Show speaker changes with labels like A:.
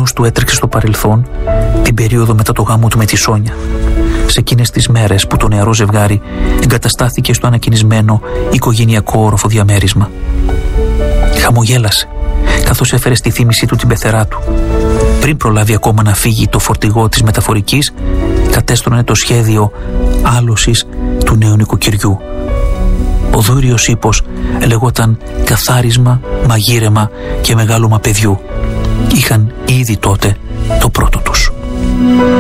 A: νους του έτρεξε στο παρελθόν, την περίοδο μετά το γάμο του με τη Σόνια, σε εκείνες τις μέρες που το νεαρό ζευγάρι εγκαταστάθηκε στο ανακοινισμένο οικογενειακό όροφο διαμέρισμα. Χαμογέλασε καθώς έφερε στη θύμησή του την πεθερά του. Πριν προλάβει ακόμα να φύγει το φορτηγό της μεταφορικής, κατέστρωνε το σχέδιο άλωσης του νέου νοικοκυριού. Ο δούριος ύπος λεγόταν καθάρισμα, μαγείρεμα και μεγάλωμα παιδιού. Είχαν ήδη τότε το πρώτο τους.